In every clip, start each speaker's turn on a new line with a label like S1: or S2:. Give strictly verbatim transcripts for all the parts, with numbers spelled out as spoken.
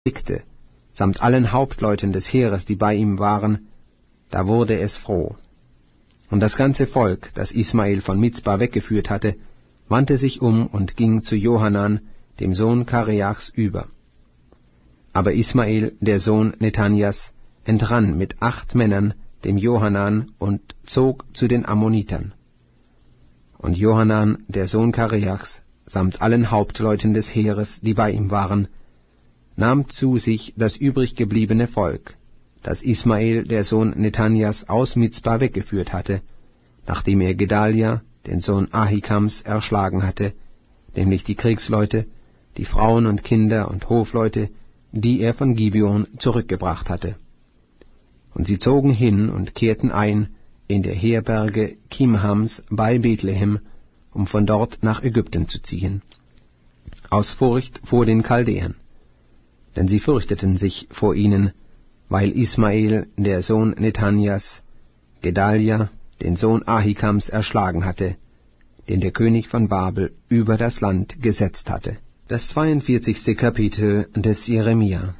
S1: blickte, samt allen Hauptleuten des Heeres, die bei ihm waren, da wurde es froh. Und das ganze Volk, das Ismael von Mizpa weggeführt hatte, wandte sich um und ging zu Johanan, dem Sohn Kareachs, über. Aber Ismael, der Sohn Netanias, entrann mit acht Männern dem Johanan und zog zu den Ammonitern. Und Johanan, der Sohn Kareachs, samt allen Hauptleuten des Heeres, die bei ihm waren, nahm zu sich das übrig gebliebene Volk, das Ismael, der Sohn Netanias, aus Mizpa weggeführt hatte, nachdem er Gedalia, den Sohn Ahikams, erschlagen hatte, nämlich die Kriegsleute, die Frauen und Kinder und Hofleute, die er von Gibeon zurückgebracht hatte. Und sie zogen hin und kehrten ein in der Herberge Kimhams bei Bethlehem, um von dort nach Ägypten zu ziehen, aus Furcht vor den Chaldäern. Denn sie fürchteten sich vor ihnen, weil Ismael, der Sohn Netanias, Gedalia, den Sohn Ahikams, erschlagen hatte, den der König von Babel über das Land gesetzt hatte. Das zweiundvierzigste Kapitel des Jeremia.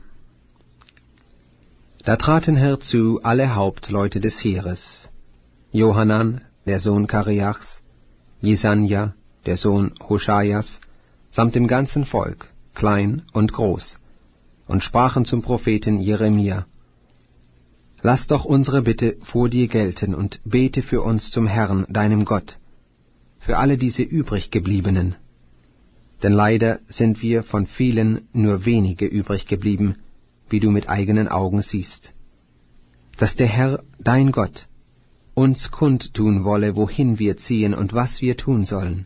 S1: Da traten herzu alle Hauptleute des Heeres, Johanan, der Sohn Kareachs, Jesanja, der Sohn Hoschaias, samt dem ganzen Volk, klein und groß, und sprachen zum Propheten Jeremia: Lass doch unsere Bitte vor dir gelten und bete für uns zum Herrn, deinem Gott, für alle diese übriggebliebenen. Denn leider sind wir von vielen nur wenige übrig geblieben, wie du mit eigenen Augen siehst. Dass der Herr, dein Gott, uns kundtun wolle, wohin wir ziehen und was wir tun sollen.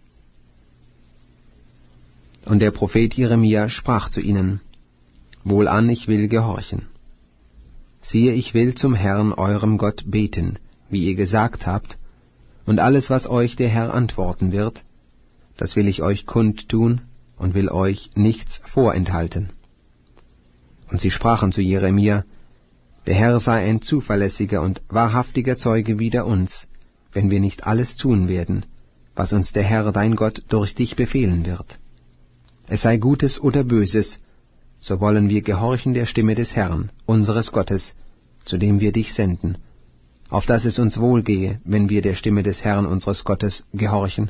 S1: Und der Prophet Jeremia sprach zu ihnen: Wohlan, ich will gehorchen. Siehe, ich will zum Herrn, eurem Gott, beten, wie ihr gesagt habt, und alles, was euch der Herr antworten wird, das will ich euch kundtun und will euch nichts vorenthalten. Und sie sprachen zu Jeremia: Der Herr sei ein zuverlässiger und wahrhaftiger Zeuge wider uns, wenn wir nicht alles tun werden, was uns der Herr dein Gott durch dich befehlen wird. Es sei Gutes oder Böses, so wollen wir gehorchen der Stimme des Herrn, unseres Gottes, zu dem wir dich senden, auf dass es uns wohlgehe, wenn wir der Stimme des Herrn unseres Gottes gehorchen.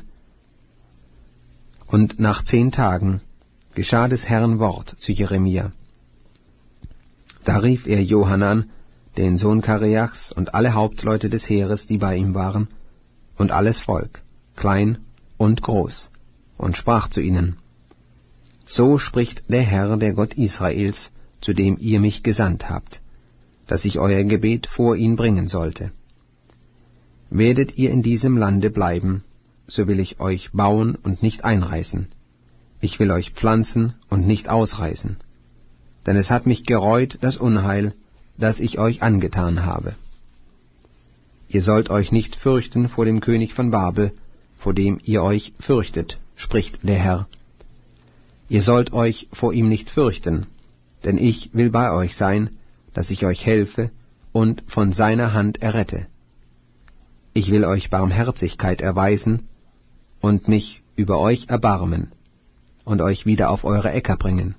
S1: Und nach zehn Tagen geschah des Herrn Wort zu Jeremia. Da rief er Johanan, den Sohn Kareachs, und alle Hauptleute des Heeres, die bei ihm waren, und alles Volk, klein und groß, und sprach zu ihnen: So spricht der Herr, der Gott Israels, zu dem ihr mich gesandt habt, dass ich euer Gebet vor ihn bringen sollte. Werdet ihr in diesem Lande bleiben, so will ich euch bauen und nicht einreißen. Ich will euch pflanzen und nicht ausreißen. Denn es hat mich gereut, das Unheil, das ich euch angetan habe. Ihr sollt euch nicht fürchten vor dem König von Babel, vor dem ihr euch fürchtet, spricht der Herr. Ihr sollt euch vor ihm nicht fürchten, denn ich will bei euch sein, dass ich euch helfe und von seiner Hand errette. Ich will euch Barmherzigkeit erweisen und mich über euch erbarmen und euch wieder auf eure Äcker bringen.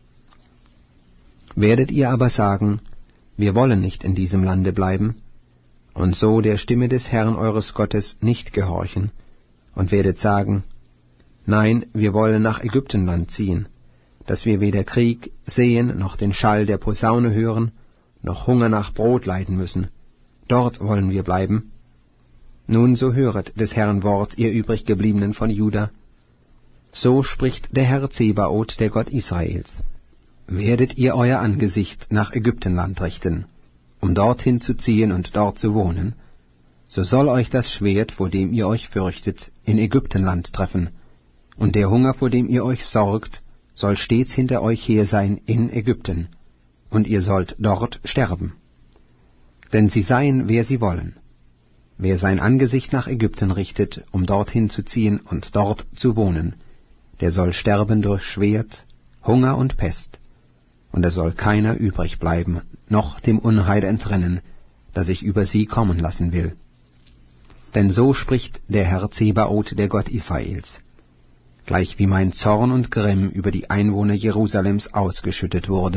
S1: Werdet ihr aber sagen: Wir wollen nicht in diesem Lande bleiben, und so der Stimme des Herrn eures Gottes nicht gehorchen, und werdet sagen: Nein, wir wollen nach Ägyptenland ziehen, dass wir weder Krieg sehen, noch den Schall der Posaune hören, noch Hunger nach Brot leiden müssen. Dort wollen wir bleiben. Nun so höret des Herrn Wort, ihr übriggebliebenen von Juda. So spricht der Herr Zebaoth, der Gott Israels: Werdet ihr euer Angesicht nach Ägyptenland richten, um dorthin zu ziehen und dort zu wohnen, so soll euch das Schwert, vor dem ihr euch fürchtet, in Ägyptenland treffen, und der Hunger, vor dem ihr euch sorgt, soll stets hinter euch her sein in Ägypten, und ihr sollt dort sterben. Denn sie seien, wer sie wollen. Wer sein Angesicht nach Ägypten richtet, um dorthin zu ziehen und dort zu wohnen, der soll sterben durch Schwert, Hunger und Pest, und es soll keiner übrig bleiben, noch dem Unheil entrinnen, das ich über sie kommen lassen will. Denn so spricht der Herr Zebaoth, der Gott Israels: gleichwie mein Zorn und Grimm über die Einwohner Jerusalems ausgeschüttet wurde.